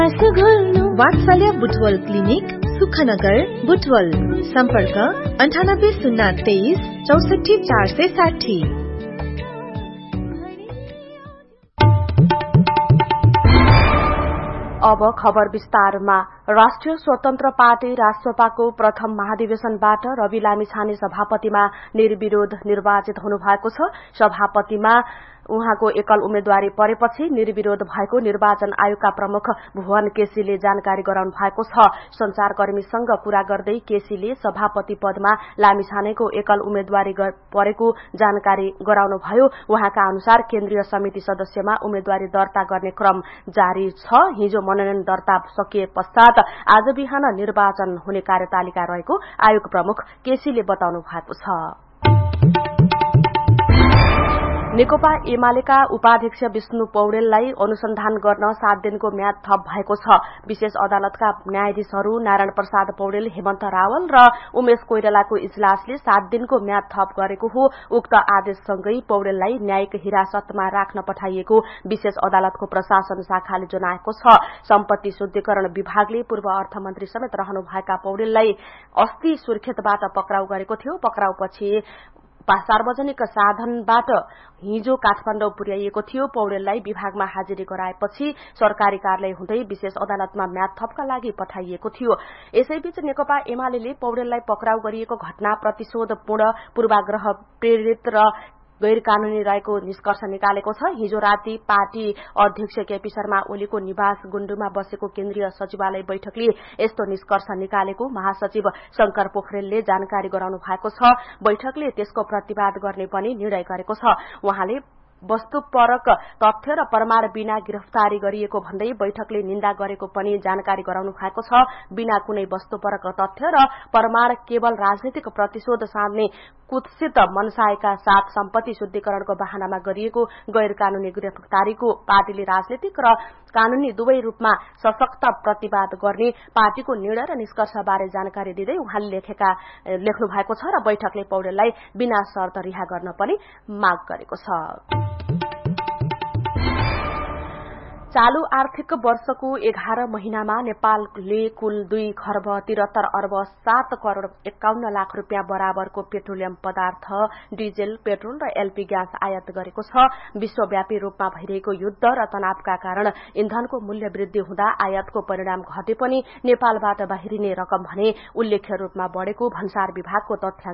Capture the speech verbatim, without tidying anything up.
वात्सल्य बुटवल क्लिनिक सुखनगर बुटवल सम्पर्क अन्ठानब्बे शून्य तेइस चौसठी चार सय साठी। अब खबर विस्तारमा। राष्ट्रिय स्वतन्त्र पार्टी राष्ट्रपाको प्रथम महाधिवेशनबाट रवि लामिछाने सभापतिमा निर्विरोध निर्वाचित हुनुभएको छ। सभापतिमा उहाँको एकल उम्मेद्वारी परेपछि निर्विरोध भएको निर्वाचन आयोगका प्रमुख भुवन केसीले जानकारी गराउनु भएको छ। संचारकर्मीसँग कुरा गर्दै केसीले सभापति पदमा लामिछानेको एकल उम्मेद्वारी परेको जानकारी गराउनुभयो। उहाँका अनुसार केन्द्रीय समिति सदस्यमा उम्मेद्वारी दर्ता गर्ने क्रम जारी छ। हिजो मनोनयन दर्ता सकिए पश्चात आज बिहान निर्वाचन हुने कार्यतालिका रहेको आयोग प्रमुख केसीले बताउनु भएको छ। नेकपा एमालेका उपाध्यक्ष विष्णु पौडेललाई अनुसन्धान गर्न सात दिनको म्याद थप भएको छ। विशेष अदालतका न्यायाधीशहरू नारायण प्रसाद पौडेल, हेमन्त रावल र उमेश कोइरालाको इजलासले सात दिनको म्याद थप गरेको हो। उक्त आदेशसँगै पौडेललाई न्यायिक हिरासतमा राख्न पठाइएको विशेष अदालतको प्रशासन शाखाले जनाएको छ। सम्पत्ति शुद्धिकरण विभागले पूर्व अर्थमन्त्री समेत रहनुभएका पौडेललाई अस्ति सुर्खेतबाट पक्राउ गरेको थियो। पक्राउपछि सार्वजनिक साधनबाट हिजो काठमाडौँ पुर्याइएको थियो। पौडेललाई विभागमा हाजिरी गराएपछि सरकारी कार्यालय हुँदै विशेष अदालतमा म्याद थपका लागि पठाइएको थियो। यसैबीच नेकपा एमाले पौडेललाई पक्राउ गरिएको घटना प्रतिशोधपूर्ण पूर्वाग्रह प्रेरित र गैर कानूनी रहेको निष्कर्ष निकालेको छ। हिजो राति पार्टी अध्यक्ष केपी शर्मा ओलीको निवास गुण्डुमा बसेको केन्द्रीय सचिवालय बैठकले यस्तो निष्कर्ष निकालेको महासचिव शंकर पोखरेलले जानकारी गराउनु भएको छ। बैठकले त्यसको प्रतिवाद गर्ने पनि निर्णय गरेको छ। उहाँले वस्तुपरक तथ्य र प्रमाण बिना गिरफ्तारी गरिएको भन्दै बैठकले निन्दा गरेको पनि जानकारी गराउनु भएको छ। बिना कुनै वस्तुपरक तथ्य र प्रमाण केवल राजनीतिक प्रतिशोध साध्ने कुत्सित मनसायका साथ सम्पत्ति शुद्धिकरणको बहानामा गरिएको गैर कानूनी गिरफ्तारीको पार्टीले राजनीतिक र कानूनी दुवै रूपमा सशक्त प्रतिवाद गर्ने पार्टीको निर्णय र निष्कर्षबारे जानकारी दिँदै उहाँले लेखेका लेख्नु भएको छ र बैठकले पौडेललाई बिना शर्त रिहा गर्न पनि माग गरेको छ। चालू आर्थिक वर्षको एघार महिनामा नेपालले कुल दुई खर्ब तिरत्तर अर्ब सात करोड़ एकाउन्न लाख रूपियाँ बराबरको पेट्रोलियम पदार्थ, डिजेल, पेट्रोल र एलपी ग्यास आयात गरेको छ। विश्वव्यापी रूपमा भइरहेको युद्ध र तनावका कारण इन्धनको मूल्य वृद्धि हुँदा आयातको परिणाम घटे पनि नेपालबाट बाहिरिने रकम भने उल्लेख्य रूपमा बढ़ेको भन्सार विभागको तथ्याङ्क